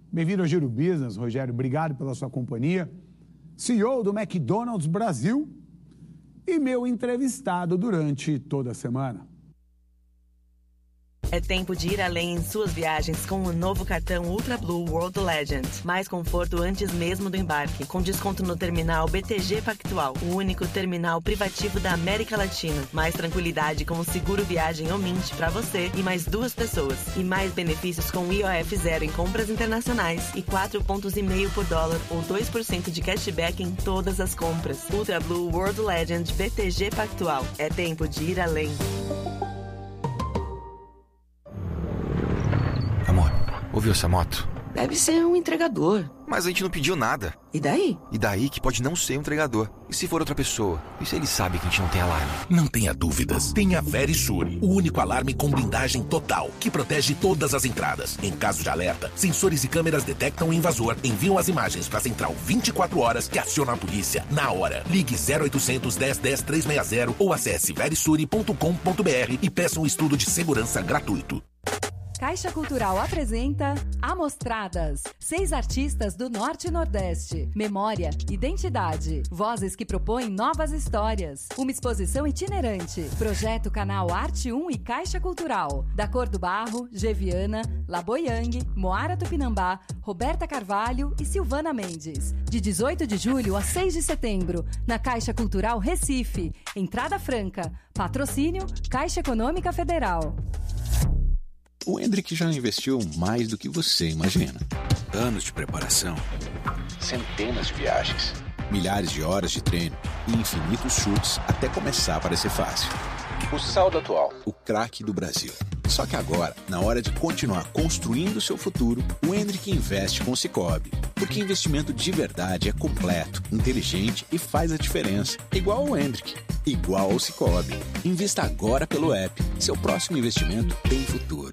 Bem-vindo ao Giro Business, Rogério. Obrigado pela sua companhia. CEO do McDonald's Brasil e meu entrevistado durante toda a semana. É tempo de ir além em suas viagens com o novo cartão Ultra Blue World Legend. Mais conforto antes mesmo do embarque, com desconto no terminal BTG Pactual, o único terminal privativo da América Latina. Mais tranquilidade com o seguro viagem Omint para você e mais 2 pessoas. E mais benefícios com IOF zero em compras internacionais e 4,5 pontos por dólar ou 2% de cashback em todas as compras. Ultra Blue World Legend BTG Pactual. É tempo de ir além. Amor, ouviu essa moto? Deve ser um entregador. Mas a gente não pediu nada. E daí? E daí que pode não ser um entregador. E se for outra pessoa? E se ele sabe que a gente não tem alarme? Não tenha dúvidas. Tem a Verisure, o único alarme com blindagem total, que protege todas as entradas. Em caso de alerta, sensores e câmeras detectam o invasor, enviam as imagens para a central 24 horas que aciona a polícia na hora. Ligue 0800 10 10 360 ou acesse verisure.com.br e peça um estudo de segurança gratuito. Caixa Cultural apresenta Amostradas. 6 artistas do Norte e Nordeste. Memória, identidade. Vozes que propõem novas histórias. Uma exposição itinerante. Projeto Canal Arte 1 e Caixa Cultural. Da Cor do Barro, Geviana, Laboyang, Moara Tupinambá, Roberta Carvalho e Silvana Mendes. De 18 de julho a 6 de setembro, na Caixa Cultural Recife. Entrada franca. Patrocínio Caixa Econômica Federal. O Hendrick já investiu mais do que você imagina. Anos de preparação, centenas de viagens, milhares de horas de treino e infinitos chutes até começar a parecer fácil. O saldo atual, o craque do Brasil. Só que agora, na hora de continuar construindo seu futuro, o Hendrick investe com o Sicoob. Porque investimento de verdade é completo, inteligente e faz a diferença. Igual ao Hendrick, igual ao Sicoob. Invista agora pelo app. Seu próximo investimento tem futuro.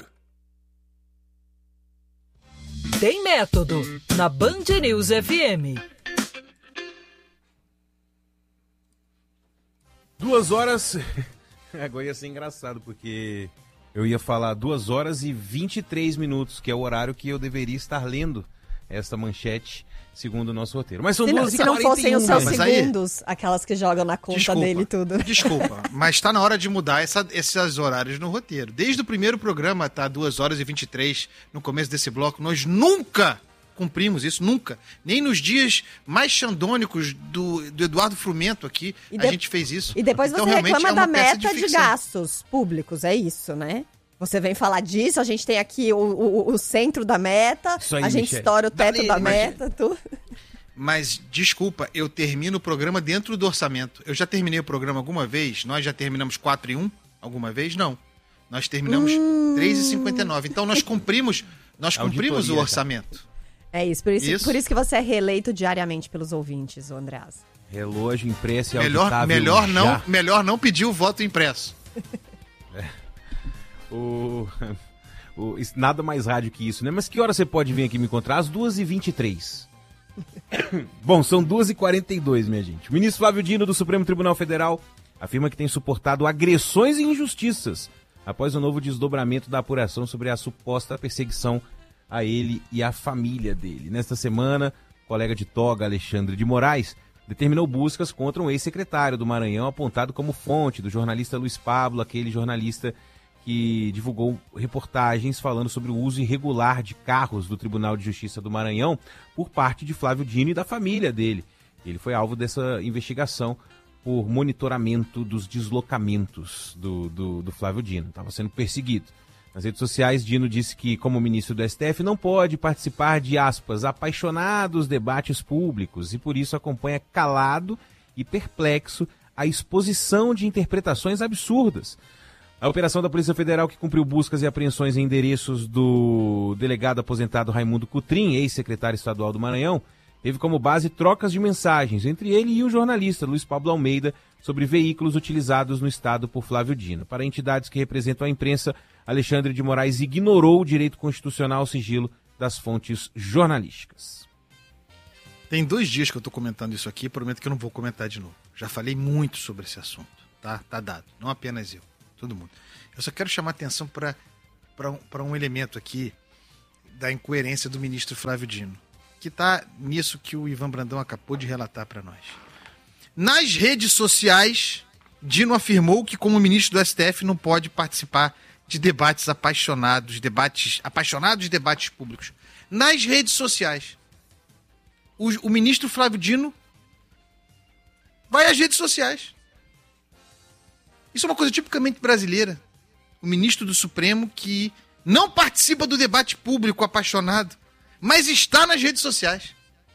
Tem método na Band News FM. 2 horas. Agora ia ser engraçado, porque eu ia falar 2 horas e 23 minutos, que é o horário que eu deveria estar lendo essa manchete, segundo o nosso roteiro. Mas são 2h41. Se não fossem os seus segundos, aquelas que jogam na conta dele e tudo. Desculpa, mas tá na hora de mudar esses horários no roteiro. Desde o primeiro programa, tá 2 horas e 23 no começo desse bloco. Nós nunca cumprimos isso, nunca. Nem nos dias mais xandônicos do Eduardo Frumento aqui, a gente fez isso. E depois então, você reclama da meta de gastos públicos, é isso, né? Você vem falar disso, a gente tem aqui o centro da meta, aí, a gente Michele. Estoura o teto da meta, tudo. Mas, desculpa, eu termino o programa dentro do orçamento. Eu já terminei o programa alguma vez? Nós já terminamos 4:01 alguma vez? Não. Nós terminamos 3:59. Então, nós cumprimos o orçamento. É isso. Por isso que você é reeleito diariamente pelos ouvintes, Andreas. Relógio impresso e auditável. Melhor não pedir o voto impresso. Nada mais rádio que isso, né? Mas que hora você pode vir aqui me encontrar? Às 2h23. Bom, são 2h42, minha gente. O ministro Flávio Dino, do Supremo Tribunal Federal, afirma que tem suportado agressões e injustiças após o novo desdobramento da apuração sobre a suposta perseguição a ele e à família dele. Nesta semana, o colega de toga, Alexandre de Moraes, determinou buscas contra um ex-secretário do Maranhão, apontado como fonte do jornalista Luiz Pablo, aquele jornalista que divulgou reportagens falando sobre o uso irregular de carros do Tribunal de Justiça do Maranhão por parte de Flávio Dino e da família dele. Ele foi alvo dessa investigação por monitoramento dos deslocamentos do Flávio Dino. Estava sendo perseguido. Nas redes sociais, Dino disse que, como ministro do STF, não pode participar de, aspas, apaixonados debates públicos e, por isso, acompanha calado e perplexo a exposição de interpretações absurdas. A operação da Polícia Federal, que cumpriu buscas e apreensões em endereços do delegado aposentado Raimundo Cutrim, ex-secretário estadual do Maranhão, teve como base trocas de mensagens entre ele e o jornalista Luiz Pablo Almeida sobre veículos utilizados no estado por Flávio Dino. Para entidades que representam a imprensa, Alexandre de Moraes ignorou o direito constitucional ao sigilo das fontes jornalísticas. Tem 2 dias que eu estou comentando isso aqui, prometo que eu não vou comentar de novo. Já falei muito sobre esse assunto, tá? Tá dado, não apenas eu. Todo mundo. Eu só quero chamar atenção para um elemento aqui da incoerência do ministro Flávio Dino, que está nisso que o Ivan Brandão acabou de relatar para nós. Nas redes sociais, Dino afirmou que, como ministro do STF, não pode participar de debates apaixonados públicos. Nas redes sociais. O ministro Flávio Dino vai às redes sociais. Isso é uma coisa tipicamente brasileira. O ministro do Supremo que não participa do debate público apaixonado, mas está nas redes sociais.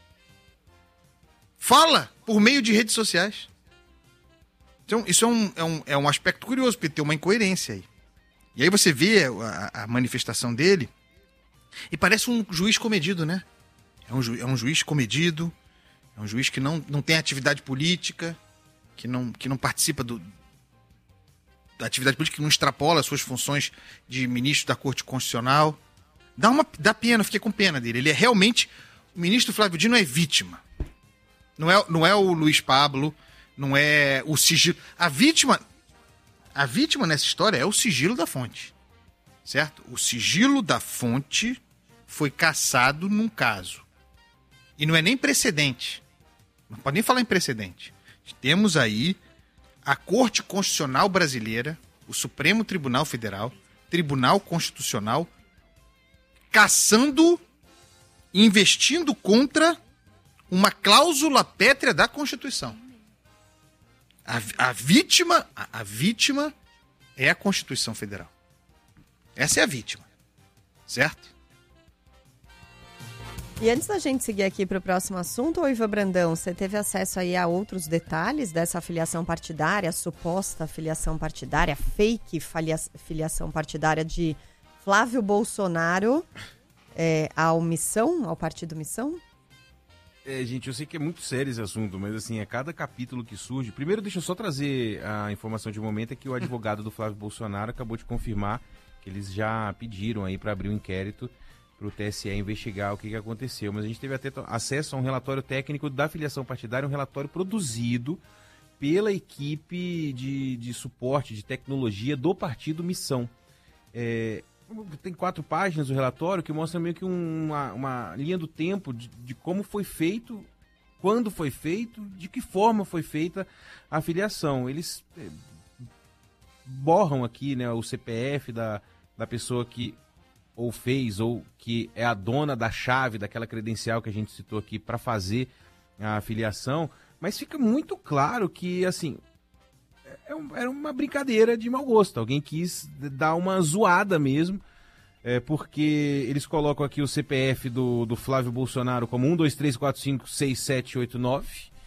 Fala por meio de redes sociais. Então, isso é um aspecto curioso, porque tem uma incoerência aí. E aí você vê a manifestação dele e parece um juiz comedido, né? É um juiz comedido, é um juiz que não tem atividade política, que não participa da atividade política, que não extrapola as suas funções de ministro da Corte Constitucional. Dá pena, eu fiquei com pena dele. Ele é realmente... O ministro Flávio Dino é vítima. Não é o Luiz Pablo, não é o sigilo. A vítima nessa história é o sigilo da fonte. Certo? O sigilo da fonte foi cassado num caso. E não é nem precedente. Não pode nem falar em precedente. Temos aí a Corte Constitucional Brasileira, o Supremo Tribunal Federal, Tribunal Constitucional, cassando e investindo contra uma cláusula pétrea da Constituição. A vítima é a Constituição Federal. Essa é a vítima. Certo? E antes da gente seguir aqui para o próximo assunto, Ivan Brandão, você teve acesso aí a outros detalhes dessa filiação partidária, suposta filiação partidária, fake filiação partidária de Flávio Bolsonaro ao Partido Missão? Gente, eu sei que é muito sério esse assunto, mas assim, a cada capítulo que surge... Primeiro, deixa eu só trazer a informação de momento, é que o advogado do Flávio Bolsonaro acabou de confirmar que eles já pediram aí para abrir um inquérito para o TSE investigar o que aconteceu. Mas a gente teve até acesso a um relatório técnico da filiação partidária, um relatório produzido pela equipe de suporte, de tecnologia do Partido Missão. Tem 4 páginas o relatório que mostra meio que uma linha do tempo de como foi feito, quando foi feito, de que forma foi feita a filiação. Eles borram aqui, né, o CPF da pessoa que ou fez, ou que é a dona da chave, daquela credencial que a gente citou aqui para fazer a filiação, mas fica muito claro que, assim, era uma brincadeira de mau gosto. Alguém quis dar uma zoada mesmo, porque eles colocam aqui o CPF do Flávio Bolsonaro como 123456789,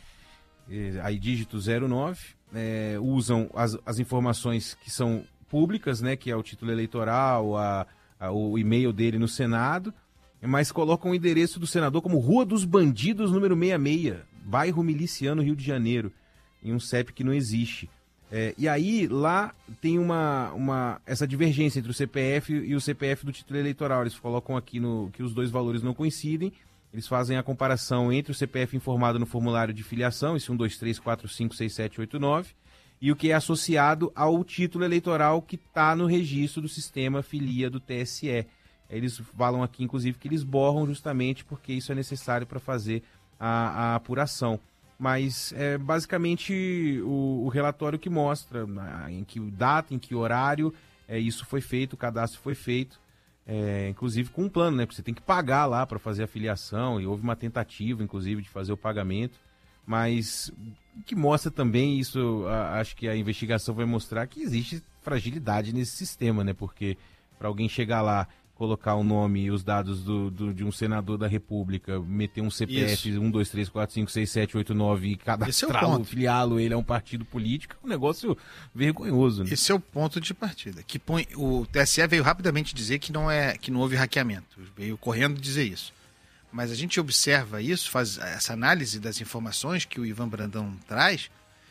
aí dígito 09, usam as informações que são públicas, né, que é o título eleitoral, o e-mail dele no Senado, mas colocam o endereço do senador como Rua dos Bandidos, número 66, bairro Miliciano, Rio de Janeiro, em um CEP que não existe. E aí, lá tem essa divergência entre o CPF e o CPF do título eleitoral. Eles colocam aqui que os dois valores não coincidem, eles fazem a comparação entre o CPF informado no formulário de filiação, esse 123456789, e o que é associado ao título eleitoral que está no registro do sistema filia do TSE. Eles falam aqui, inclusive, que eles borram justamente porque isso é necessário para fazer a apuração. Mas é basicamente o relatório que mostra em que data, em que horário isso foi feito, o cadastro foi feito, inclusive com um plano, né? Porque você tem que pagar lá para fazer a filiação, e houve uma tentativa, inclusive, de fazer o pagamento. Mas que mostra também isso, acho que a investigação vai mostrar que existe fragilidade nesse sistema, né? Porque para alguém chegar lá, colocar o nome e os dados de um senador da República, meter um CPF 123456789 e cadastrá-lo, filiá-lo ele a um partido político, é um negócio vergonhoso, né? Esse é o ponto de partida. O TSE veio rapidamente dizer que não houve hackeamento, veio correndo dizer isso. Mas a gente observa isso, faz essa análise das informações que o Ivan Brandão traz,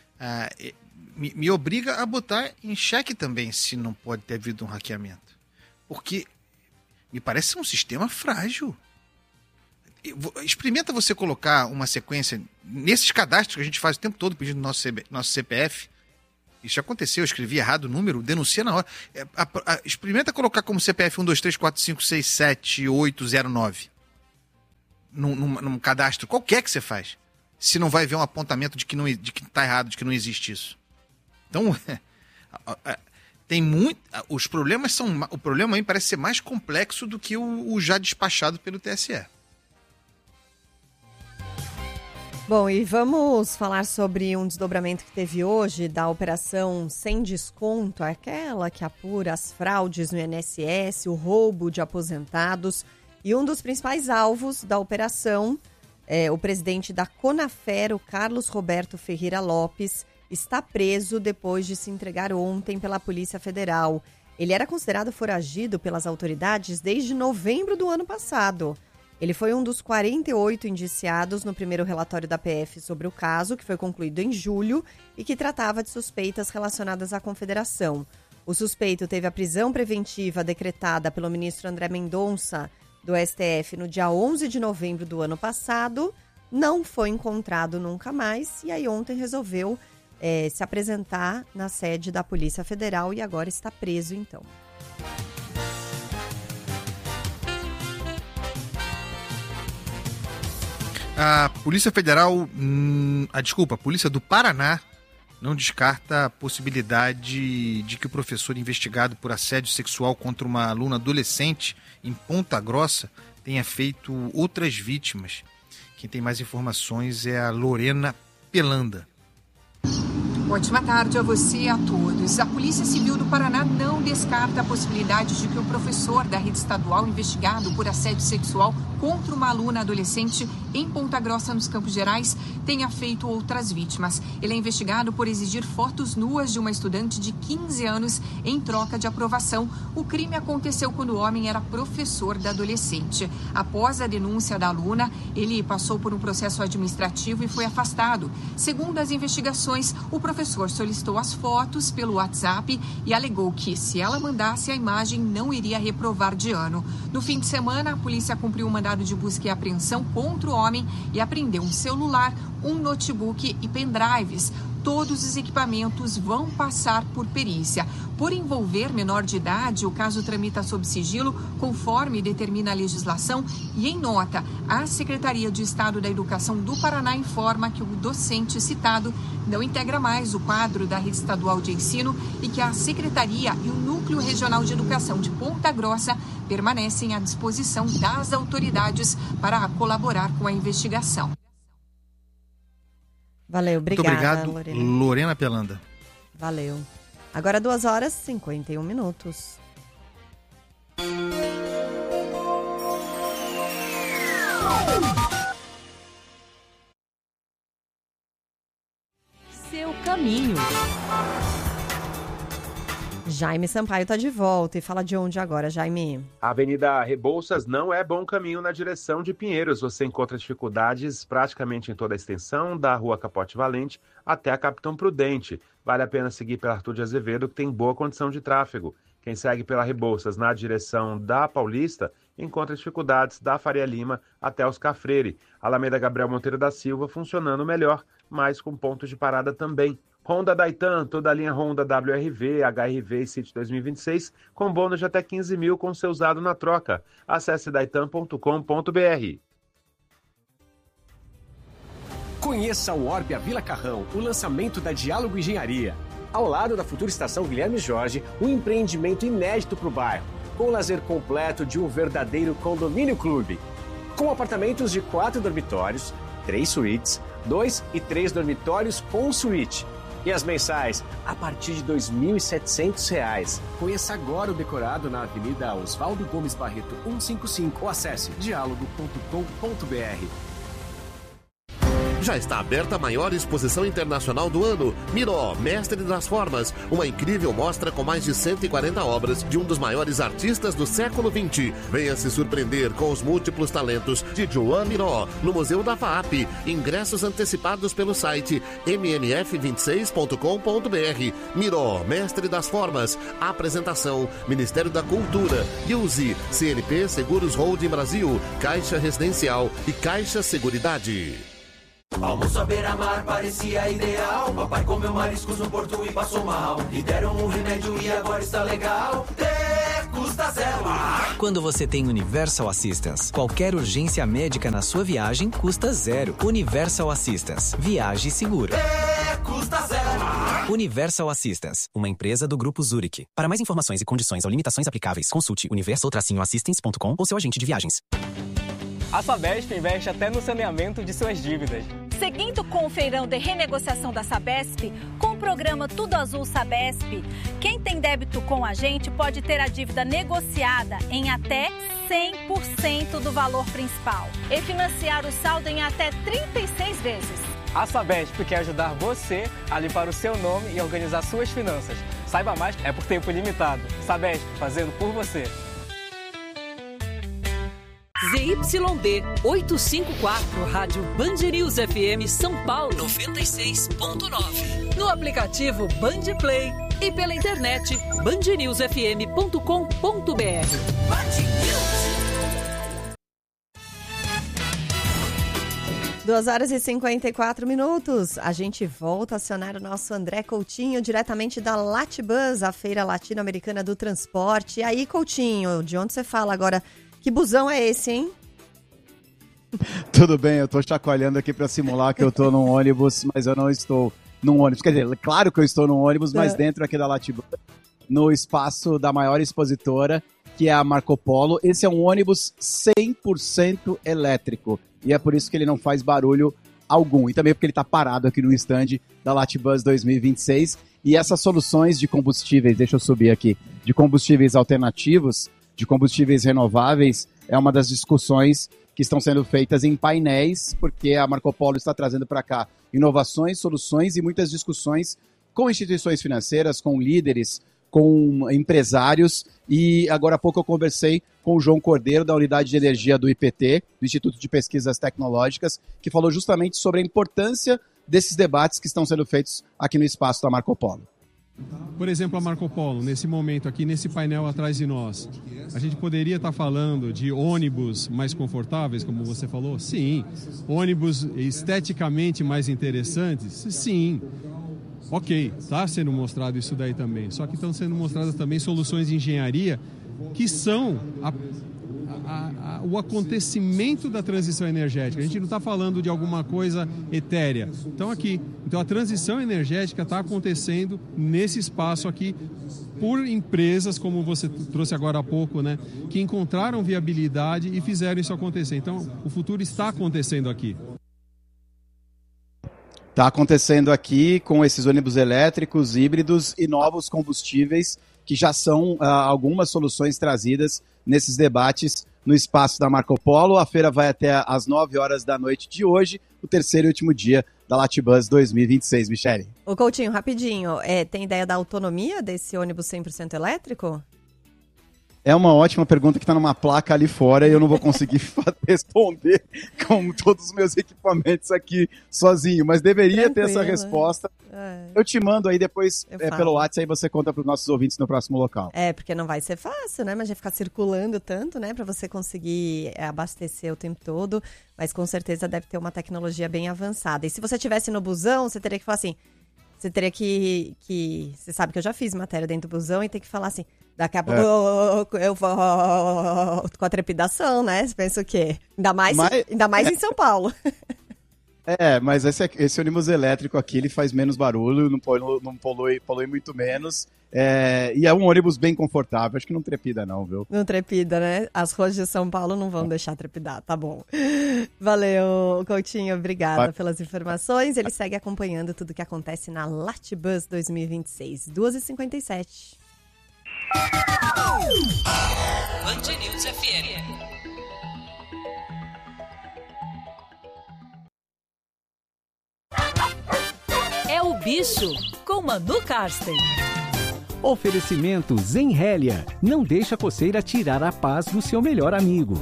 me obriga a botar em xeque também se não pode ter havido um hackeamento. Porque me parece ser um sistema frágil. Experimenta você colocar uma sequência nesses cadastros que a gente faz o tempo todo pedindo nosso CPF. Isso já aconteceu, eu escrevi errado o número, denuncia na hora. Experimenta colocar como CPF 12345678809 num cadastro qualquer que você faz. Se não vai ver um apontamento de que tá errado, de que não existe isso. Então, tem muito. Os problemas são. O problema aí parece ser mais complexo do que o já despachado pelo TSE. Bom, e vamos falar sobre um desdobramento que teve hoje da Operação Sem Desconto, aquela que apura as fraudes no INSS, o roubo de aposentados. E um dos principais alvos da operação, o presidente da Conafer, o Carlos Roberto Ferreira Lopes, está preso depois de se entregar ontem pela Polícia Federal. Ele era considerado foragido pelas autoridades desde novembro do ano passado. Ele foi um dos 48 indiciados no primeiro relatório da PF sobre o caso, que foi concluído em julho e que tratava de suspeitas relacionadas à Confederação. O suspeito teve a prisão preventiva decretada pelo ministro André Mendonça do STF no dia 11 de novembro do ano passado, não foi encontrado nunca mais e aí ontem resolveu se apresentar na sede da Polícia Federal e agora está preso então. A Polícia Federal, a Polícia do Paraná não descarta a possibilidade de que o professor investigado por assédio sexual contra uma aluna adolescente em Ponta Grossa tenha feito outras vítimas. Quem tem mais informações é a Lorena Pelanda. Ótima tarde a você e a todos. A Polícia Civil do Paraná não descarta a possibilidade de que o professor da rede estadual investigado por assédio sexual contra uma aluna adolescente em Ponta Grossa, nos Campos Gerais, tenha feito outras vítimas. Ele é investigado por exigir fotos nuas de uma estudante de 15 anos em troca de aprovação. O crime aconteceu quando o homem era professor da adolescente. Após a denúncia da aluna, ele passou por um processo administrativo e foi afastado. Segundo as investigações, o professor solicitou as fotos pelo WhatsApp e alegou que, se ela mandasse a imagem, não iria reprovar de ano. No fim de semana, a polícia cumpriu um mandado de busca e apreensão contra o homem e apreendeu um celular, um notebook e pendrives. Todos os equipamentos vão passar por perícia. Por envolver menor de idade, o caso tramita sob sigilo, conforme determina a legislação, e em nota, a Secretaria de Estado da Educação do Paraná informa que o docente citado não integra mais o quadro da rede estadual de ensino e que a Secretaria e o Núcleo Regional de Educação de Ponta Grossa permanecem à disposição das autoridades para colaborar com a investigação. Valeu, obrigada, muito obrigado, Lorena Pelanda. Valeu. Agora 2h51. Seu caminho. Jaime Sampaio está de volta e fala de onde agora, Jaime? A Avenida Rebouças não é bom caminho na direção de Pinheiros. Você encontra dificuldades praticamente em toda a extensão, da Rua Capote Valente até a Capitão Prudente. Vale a pena seguir pela Arthur de Azevedo, que tem boa condição de tráfego. Quem segue pela Rebouças na direção da Paulista encontra dificuldades da Faria Lima até Oscar Freire. Alameda Gabriel Monteiro da Silva funcionando melhor, mas com pontos de parada também. Honda Daitan, toda a linha Honda WRV, HRV e City 2026, com bônus de até 15 mil com seu usado na troca. Acesse daitan.com.br. Conheça o Orbia Vila Carrão, o lançamento da Diálogo Engenharia. Ao lado da futura estação Guilherme Jorge, um empreendimento inédito para o bairro, com o lazer completo de um verdadeiro condomínio clube. Com apartamentos de 4 dormitórios, 3 suítes, 2 e 3 dormitórios com suíte. E as mensais, a partir de R$ 2.700. Conheça agora o decorado na Avenida Oswaldo Gomes Barreto 155 ou acesse dialogo.com.br. Já está aberta a maior exposição internacional do ano, Miró, Mestre das Formas, uma incrível mostra com mais de 140 obras de um dos maiores artistas do século XX. Venha se surpreender com os múltiplos talentos de Joan Miró, no Museu da FAAP. Ingressos antecipados pelo site mnf26.com.br. Miró, Mestre das Formas. Apresentação, Ministério da Cultura, Use, CNP Seguros Holding Brasil, Caixa Residencial e Caixa Seguridade. Almoço à beira-mar parecia ideal. Papai comeu mariscos no porto e passou mal. Lhe deram um remédio e agora está legal. Custa zero. Quando você tem Universal Assistance, qualquer urgência médica na sua viagem custa zero. Universal Assistance. Viaje seguro. Custa zero. Universal Assistance, uma empresa do Grupo Zurich. Para mais informações e condições ou limitações aplicáveis, consulte universal-assistance.com ou seu agente de viagens. A Sabesp investe até no saneamento de suas dívidas. Seguindo com o feirão de renegociação da Sabesp, com o programa Tudo Azul Sabesp, quem tem débito com a gente pode ter a dívida negociada em até 100% do valor principal e financiar o saldo em até 36 vezes. A Sabesp quer ajudar você a limpar o seu nome e organizar suas finanças. Saiba mais, é por tempo limitado. Sabesp, fazendo por você. ZYB 854, Rádio Band News FM São Paulo 96.9. No aplicativo Band Play e pela internet bandnewsfm.com.br. Band News. 2h54. A gente volta a acionar o nosso André Coutinho, diretamente da Latibus, a Feira Latino-Americana do Transporte. E aí, Coutinho, de onde você fala agora? Que busão é esse, hein? Tudo bem, eu tô chacoalhando aqui para simular que eu tô num ônibus, mas eu não estou num ônibus. Quer dizer, claro que eu estou num ônibus, mas dentro aqui da Latibus, no espaço da maior expositora, que é a Marco Polo. Esse é um ônibus 100% elétrico. E é por isso que ele não faz barulho algum. E também porque ele está parado aqui no stand da Latibus 2026. E essas soluções de combustíveis, deixa eu subir aqui, de combustíveis alternativos, de combustíveis renováveis, é uma das discussões que estão sendo feitas em painéis, porque a Marco Polo está trazendo para cá inovações, soluções e muitas discussões com instituições financeiras, com líderes, com empresários. E agora há pouco eu conversei com o João Cordeiro, da Unidade de Energia do IPT, do Instituto de Pesquisas Tecnológicas, que falou justamente sobre a importância desses debates que estão sendo feitos aqui no espaço da Marco Polo. Por exemplo, a Marco Polo, nesse momento aqui, nesse painel atrás de nós, a gente poderia estar falando de ônibus mais confortáveis, como você falou? Sim. Ônibus esteticamente mais interessantes? Sim. Ok, está sendo mostrado isso daí também. Só que estão sendo mostradas também soluções de engenharia que são o acontecimento da transição energética. A gente não está falando de alguma coisa etérea. Então a transição energética está acontecendo nesse espaço aqui por empresas, como você trouxe agora há pouco, né, que encontraram viabilidade e fizeram isso acontecer. Então o futuro está acontecendo aqui. Está acontecendo aqui com esses ônibus elétricos, híbridos e novos combustíveis, que já são algumas soluções trazidas nesses debates no espaço da Marco Polo. A feira vai até às 9 horas da noite de hoje, o terceiro e último dia da Latibus 2026, Michele. Ô Coutinho, rapidinho, tem ideia da autonomia desse ônibus 100% elétrico? É uma ótima pergunta que está numa placa ali fora e eu não vou conseguir responder com todos os meus equipamentos aqui sozinho, mas deveria ter essa resposta. Eu te mando aí depois pelo WhatsApp, aí você conta para os nossos ouvintes no próximo local. Porque não vai ser fácil, né? Mas vai ficar circulando tanto, né? Para você conseguir abastecer o tempo todo, mas com certeza deve ter uma tecnologia bem avançada. E se você estivesse no busão, você teria que falar assim, você teria que... Você sabe que eu já fiz matéria dentro do busão e tem que falar assim, daqui a pouco eu vou com a trepidação, né? Você pensa o quê? Ainda mais em São Paulo. Mas esse ônibus elétrico aqui, ele faz menos barulho, não polui muito menos. E é um ônibus bem confortável, acho que não trepida não, viu? Não trepida, né? As ruas de São Paulo não vão deixar trepidar, tá bom. Valeu, Coutinho, obrigada pelas informações. Ele segue acompanhando tudo que acontece na Latibus 2026, 2h57. Band News FM. É o bicho com Manu Karsten. Oferecimento Zenrélia. Não deixa a coceira tirar a paz do seu melhor amigo.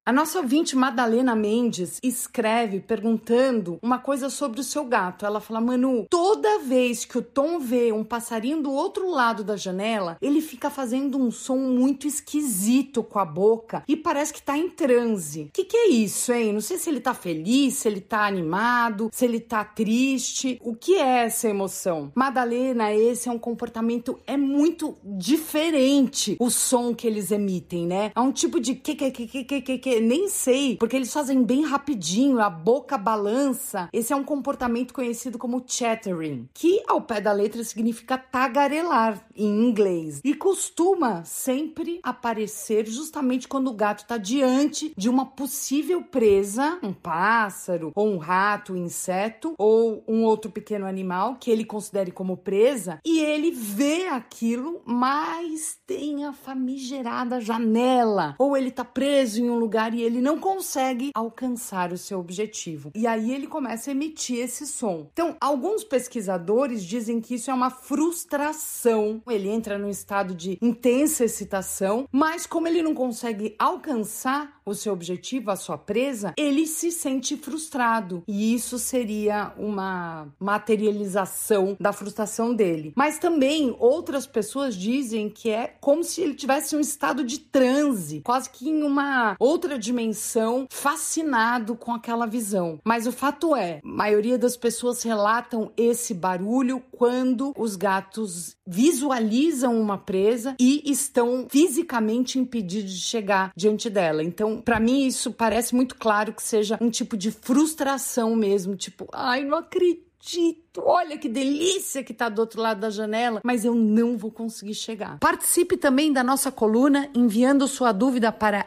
A nossa ouvinte Madalena Mendes escreve perguntando uma coisa sobre o seu gato. Ela fala: Manu, toda vez que o Tom vê um passarinho do outro lado da janela, ele fica fazendo um som muito esquisito com a boca e parece que tá em transe. O que é isso, hein? Não sei se ele tá feliz, se ele tá animado, se ele tá triste. O que é essa emoção? Madalena, esse é um comportamento, é muito diferente o som que eles emitem, né? É um tipo de que, nem sei, porque eles fazem bem rapidinho, a boca balança. Esse é um comportamento conhecido como chattering, que ao pé da letra significa tagarelar em inglês e costuma sempre aparecer justamente quando o gato está diante de uma possível presa, um pássaro ou um rato, um inseto ou um outro pequeno animal que ele considere como presa, e ele vê aquilo, mas tem a famigerada janela, ou ele está preso em um lugar e ele não consegue alcançar o seu objetivo. E aí ele começa a emitir esse som. Então, alguns pesquisadores dizem que isso é uma frustração. Ele entra num estado de intensa excitação, mas como ele não consegue alcançar o seu objetivo, a sua presa, ele se sente frustrado. E isso seria uma materialização da frustração dele. Mas também outras pessoas dizem que é como se ele tivesse um estado de transe, quase que em uma outra dimensão, fascinado com aquela visão. Mas o fato é, a maioria das pessoas relatam esse barulho quando os gatos visualizam uma presa e estão fisicamente impedidos de chegar diante dela. Então, para mim, isso parece muito claro que seja um tipo de frustração mesmo, tipo, ai, não acredito. Olha que delícia que tá do outro lado da janela, mas eu não vou conseguir chegar. Participe também da nossa coluna enviando sua dúvida para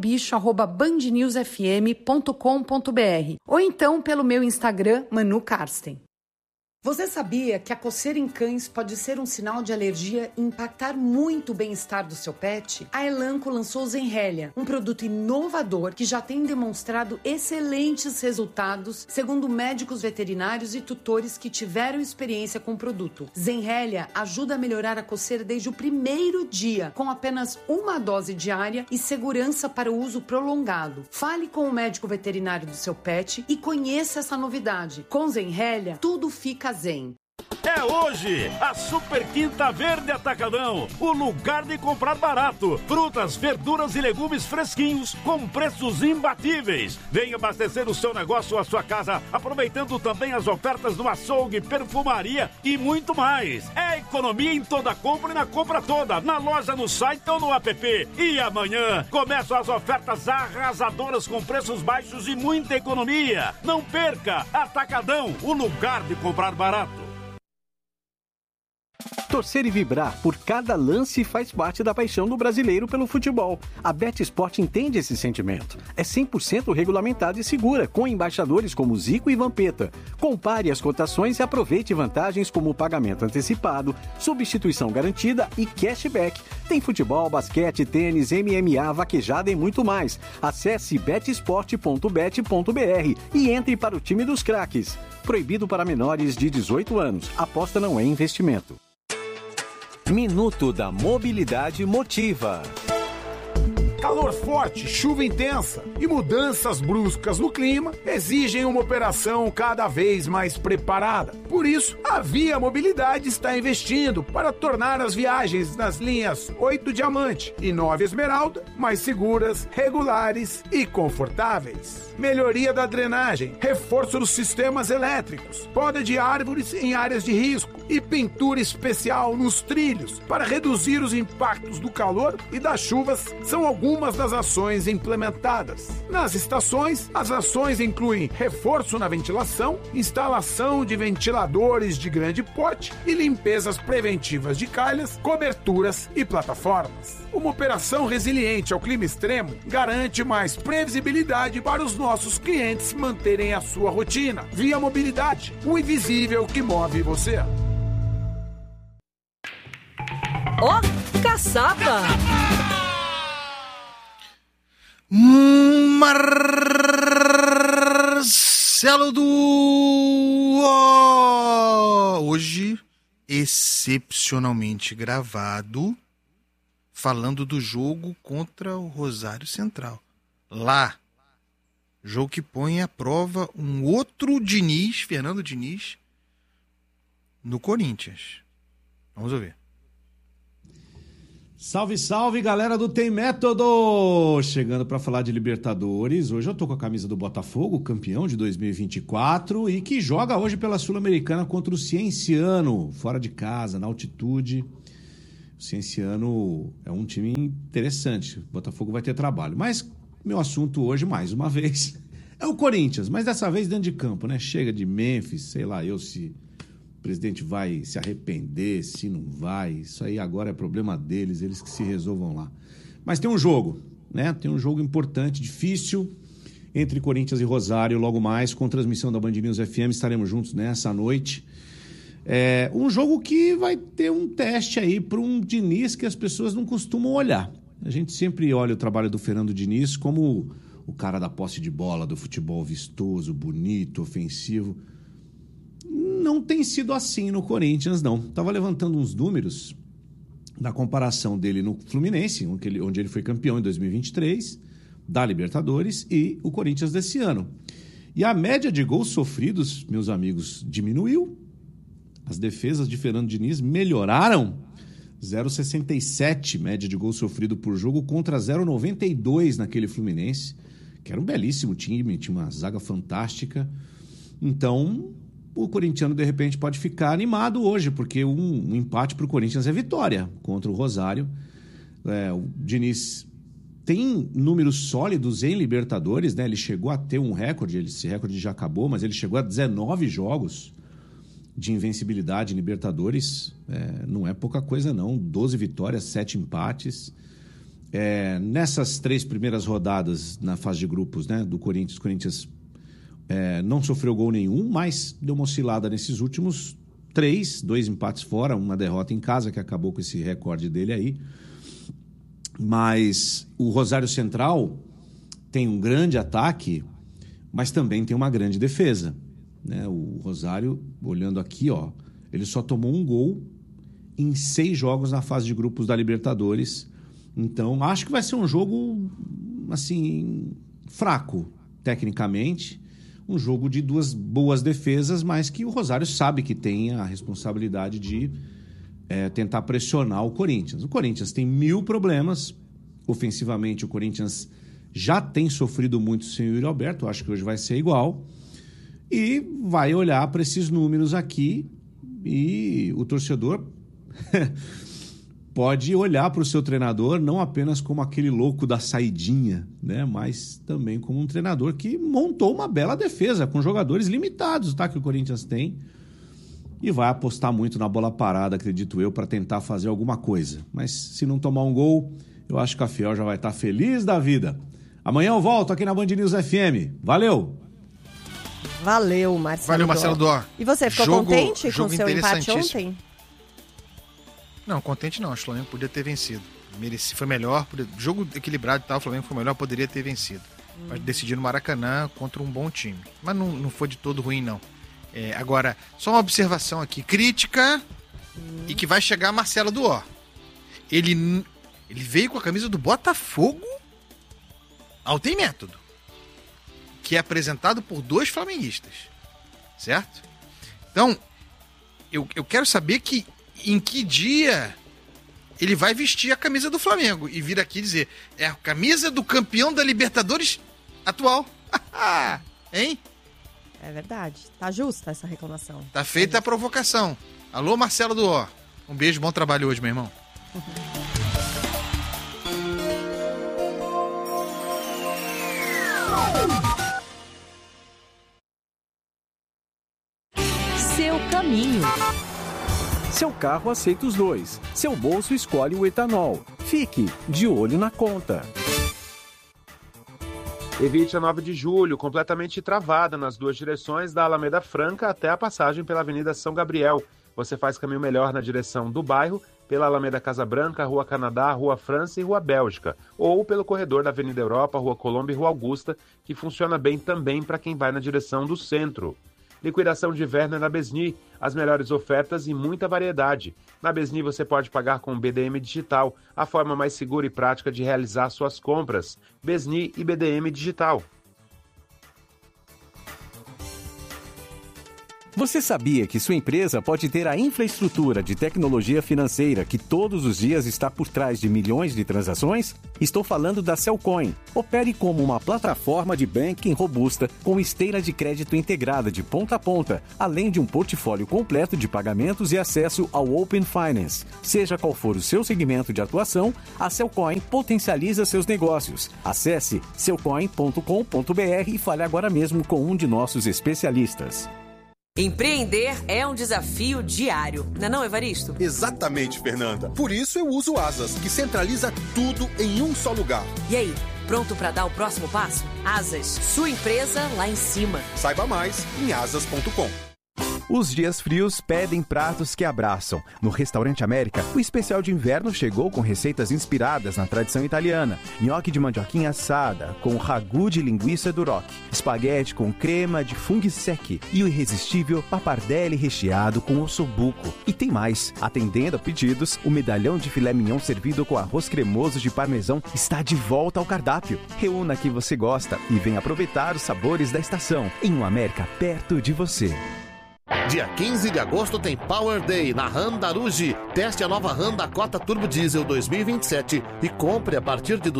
elbicho@bandnewsfm.com.br ou então pelo meu Instagram, Manu Karsten. Você sabia que a coceira em cães pode ser um sinal de alergia e impactar muito o bem-estar do seu pet? A Elanco lançou o Zenrelia, um produto inovador que já tem demonstrado excelentes resultados, segundo médicos veterinários e tutores que tiveram experiência com o produto. Zenrelia ajuda a melhorar a coceira desde o primeiro dia, com apenas uma dose diária e segurança para o uso prolongado. Fale com o médico veterinário do seu pet e conheça essa novidade. Com Zenrelia, tudo fica zen. É hoje, a Super Quinta Verde Atacadão, o lugar de comprar barato. Frutas, verduras e legumes fresquinhos com preços imbatíveis. Venha abastecer o seu negócio ou a sua casa, aproveitando também as ofertas no açougue, perfumaria e muito mais. É economia em toda compra e na compra toda, na loja, no site ou no app. E amanhã começam as ofertas arrasadoras com preços baixos e muita economia. Não perca, Atacadão, o lugar de comprar barato. Torcer e vibrar por cada lance faz parte da paixão do brasileiro pelo futebol. A BetSport entende esse sentimento. É 100% regulamentada e segura, com embaixadores como Zico e Vampeta. Compare as cotações e aproveite vantagens como pagamento antecipado, substituição garantida e cashback. Tem futebol, basquete, tênis, MMA, vaquejada e muito mais. Acesse betsport.bet.br e entre para o time dos craques. Proibido para menores de 18 anos. Aposta não é investimento. Minuto da Mobilidade Motiva. Calor forte, chuva intensa e mudanças bruscas no clima exigem uma operação cada vez mais preparada. Por isso, a Via Mobilidade está investindo para tornar as viagens nas linhas 8 Diamante e 9 Esmeralda mais seguras, regulares e confortáveis. Melhoria da drenagem, reforço dos sistemas elétricos, poda de árvores em áreas de risco e pintura especial nos trilhos para reduzir os impactos do calor e das chuvas são algumas das ações implementadas. Nas estações, as ações incluem reforço na ventilação, instalação de ventiladores de grande porte e limpezas preventivas de calhas, coberturas e plataformas. Uma operação resiliente ao clima extremo garante mais previsibilidade para os nossos clientes manterem a sua rotina. Via Mobilidade, o invisível que move você. Ó, caçapa! Marcelo do hoje excepcionalmente gravado, falando do jogo contra o Rosário Central. lá. Jogo que põe à prova um outro Diniz, Fernando Diniz, no Corinthians. Vamos ouvir. Salve, salve, galera do Tem Método! Chegando para falar de Libertadores. Hoje eu tô com a camisa do Botafogo, campeão de 2024, e que joga hoje pela Sul-Americana contra o Cienciano, fora de casa, na altitude. O Cienciano é um time interessante. O Botafogo vai ter trabalho. Mas meu assunto hoje, mais uma vez, é o Corinthians. Mas dessa vez dentro de campo, né? Chega de Memphis, sei lá eu se o presidente vai se arrepender, se não vai. Isso aí agora é problema deles, eles que se resolvam lá. Mas tem um jogo, né? Tem um jogo importante, difícil, entre Corinthians e Rosário, logo mais, com transmissão da Band News FM. Estaremos juntos nessa noite. É um jogo que vai ter um teste aí para um Diniz que as pessoas não costumam olhar. A gente sempre olha o trabalho do Fernando Diniz como o cara da posse de bola, do futebol vistoso, bonito, ofensivo. Não tem sido assim no Corinthians, não. Estava levantando uns números da comparação dele no Fluminense, onde ele foi campeão em 2023, da Libertadores, e o Corinthians desse ano. E a média de gols sofridos, meus amigos, diminuiu. As defesas de Fernando Diniz melhoraram. 0,67 média de gol sofrido por jogo contra 0,92 naquele Fluminense, que era um belíssimo time, tinha uma zaga fantástica. Então, o corintiano, de repente, pode ficar animado hoje, porque um empate para o Corinthians é vitória contra o Rosário. O Diniz tem números sólidos em Libertadores, né? Ele chegou a ter um recorde, esse recorde já acabou, mas ele chegou a 19 jogos de invencibilidade em Libertadores. Não é pouca coisa, não. 12 vitórias, 7 empates. Nessas 3 primeiras rodadas na fase de grupos, né, do Corinthians, o Corinthians não sofreu gol nenhum, mas deu uma oscilada nesses últimos 3, 2 empates fora, uma derrota em casa, que acabou com esse recorde dele aí. Mas o Rosário Central tem um grande ataque, mas também tem uma grande defesa. Né? O Rosário, olhando aqui, ó, ele só tomou um gol em 6 jogos na fase de grupos da Libertadores. Então, acho que vai ser um jogo, assim, fraco, tecnicamente. Um jogo de 2 boas defesas, mas que o Rosário sabe que tem a responsabilidade de tentar pressionar o Corinthians. O Corinthians tem 1000 problemas. Ofensivamente, o Corinthians já tem sofrido muito sem o Yuri Alberto. Acho que hoje vai ser igual. E vai olhar para esses números aqui e o torcedor pode olhar para o seu treinador não apenas como aquele louco da saidinha, né? Mas também como um treinador que montou uma bela defesa com jogadores limitados, tá? Que o Corinthians tem, e vai apostar muito na bola parada, acredito eu, para tentar fazer alguma coisa. Mas se não tomar um gol, eu acho que a Fiel já vai estar feliz da vida. Amanhã eu volto aqui na Band News FM. Valeu! Valeu, Marcelo. Valeu, Marcelo Dó. E você ficou contente com o seu empate ontem? Não, contente não. Acho que o Flamengo podia ter vencido. Foi melhor. Jogo equilibrado e tal, o Flamengo foi melhor, poderia ter vencido. Mas decidiu no Maracanã contra um bom time. Mas não foi de todo ruim, não. Agora, só uma observação aqui. Crítica e que vai chegar a Marcelo Dó. Ele veio com a camisa do Botafogo ao Tem Método, que é apresentado por 2 flamenguistas, certo? Então, eu quero saber em que dia ele vai vestir a camisa do Flamengo e vir aqui dizer, é a camisa do campeão da Libertadores atual. Hein? É verdade. Tá justa essa reclamação. Tá feita a provocação. Alô, Marcelo do O. Um beijo, bom trabalho hoje, meu irmão. Seu caminho. Seu carro aceita os 2. Seu bolso escolhe o etanol. Fique de olho na conta. Evite a 9 de julho, completamente travada nas 2 direções, da Alameda Franca até a passagem pela Avenida São Gabriel. Você faz caminho melhor na direção do bairro, pela Alameda Casa Branca, Rua Canadá, Rua França e Rua Bélgica, ou pelo corredor da Avenida Europa, Rua Colômbia e Rua Augusta, que funciona bem também para quem vai na direção do centro. Liquidação de inverno é na Besni, as melhores ofertas e muita variedade. Na Besni você pode pagar com BDM Digital, a forma mais segura e prática de realizar suas compras. Besni e BDM Digital. Você sabia que sua empresa pode ter a infraestrutura de tecnologia financeira que todos os dias está por trás de milhões de transações? Estou falando da Cellcoin. Opere como uma plataforma de banking robusta com esteira de crédito integrada de ponta a ponta, além de um portfólio completo de pagamentos e acesso ao Open Finance. Seja qual for o seu segmento de atuação, a Cellcoin potencializa seus negócios. Acesse cellcoin.com.br e fale agora mesmo com um de nossos especialistas. Empreender é um desafio diário, não é, Evaristo? Exatamente, Fernanda. Por isso eu uso o Asas, que centraliza tudo em um só lugar. E aí, pronto para dar o próximo passo? Asas, sua empresa lá em cima. Saiba mais em asas.com. Os dias frios pedem pratos que abraçam. No Restaurante América, o especial de inverno chegou com receitas inspiradas na tradição italiana. Nhoque de mandioquinha assada, com ragu de linguiça duroc, espaguete com crema de funghi secchi e o irresistível pappardelle recheado com ossobuco. E tem mais. Atendendo a pedidos, o medalhão de filé mignon servido com arroz cremoso de parmesão está de volta ao cardápio. Reúna o que você gosta e venha aproveitar os sabores da estação em um América perto de você. Dia 15 de agosto tem Power Day na Honda Aruge. Teste a nova Honda Cota Turbo Diesel 2027 e compre a partir de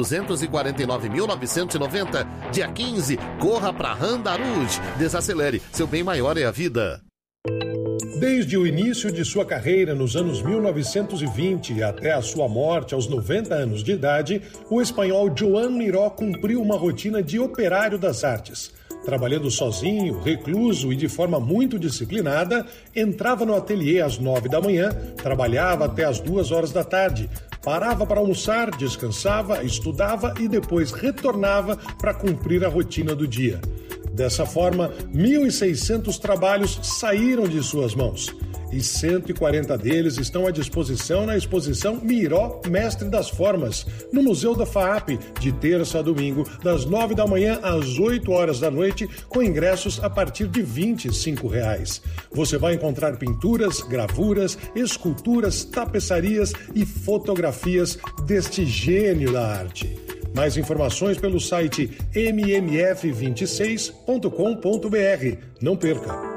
249.990. Dia 15, corra pra Honda Aruge. Desacelere, seu bem maior é a vida. Desde o início de sua carreira nos anos 1920 até a sua morte aos 90 anos de idade, o espanhol Joan Miró cumpriu uma rotina de operário das artes. Trabalhando sozinho, recluso e de forma muito disciplinada, entrava no ateliê às 9 da manhã, trabalhava até às 2 horas da tarde, parava para almoçar, descansava, estudava e depois retornava para cumprir a rotina do dia. Dessa forma, 1.600 trabalhos saíram de suas mãos e 140 deles estão à disposição na exposição Miró, Mestre das Formas, no Museu da FAAP, de terça a domingo, das 9 da manhã às 8 horas da noite, com ingressos a partir de R$ 25,00. Você vai encontrar pinturas, gravuras, esculturas, tapeçarias e fotografias deste gênio da arte. Mais informações pelo site mmf26.com.br. Não perca!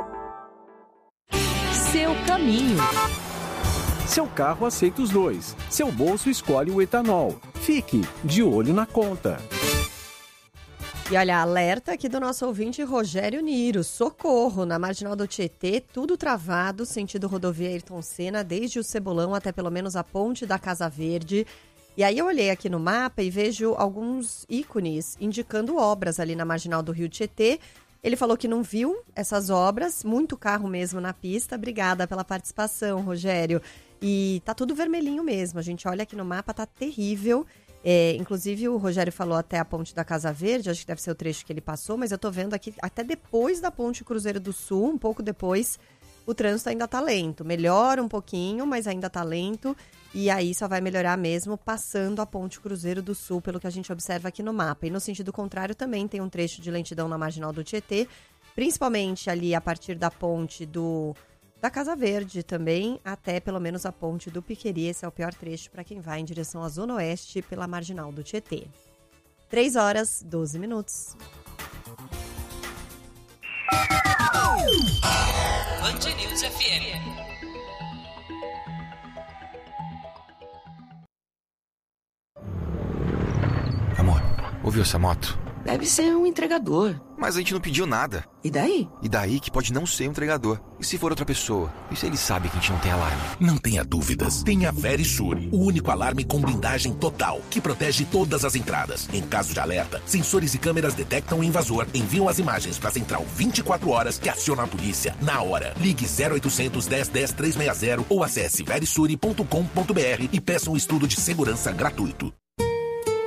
Seu caminho. Seu carro aceita os dois. Seu bolso escolhe o etanol. Fique de olho na conta. E olha, alerta aqui do nosso ouvinte Rogério Niro. Socorro! Na Marginal do Tietê, tudo travado, sentido rodovia Ayrton Senna, desde o Cebolão até pelo menos a ponte da Casa Verde. E aí eu olhei aqui no mapa e vejo alguns ícones indicando obras ali na Marginal do Rio Tietê. Ele falou que não viu essas obras, muito carro mesmo na pista. Obrigada pela participação, Rogério. E tá tudo vermelhinho mesmo, a gente olha aqui no mapa, tá terrível. Inclusive o Rogério falou até a ponte da Casa Verde, acho que deve ser o trecho que ele passou, mas eu tô vendo aqui até depois da ponte Cruzeiro do Sul, um pouco depois, o trânsito ainda tá lento. Melhora um pouquinho, mas ainda tá lento. E aí só vai melhorar mesmo passando a ponte Cruzeiro do Sul, pelo que a gente observa aqui no mapa. E no sentido contrário também tem um trecho de lentidão na Marginal do Tietê, principalmente ali a partir da ponte da Casa Verde também, até pelo menos a ponte do Piqueri. Esse é o pior trecho para quem vai em direção à Zona Oeste pela Marginal do Tietê. 3h12. Band News FM. Amor, ouviu essa moto? Deve ser um entregador. Mas a gente não pediu nada. E daí? E daí que pode não ser um entregador. E se for outra pessoa? E se ele sabe que a gente não tem alarme? Não tenha dúvidas. Tenha Verisur, o único alarme com blindagem total, que protege todas as entradas. Em caso de alerta, sensores e câmeras detectam o invasor, enviam as imagens para a central 24 horas que aciona a polícia na hora. Ligue 0800 10 10 360 ou acesse verisure.com.br e peça um estudo de segurança gratuito.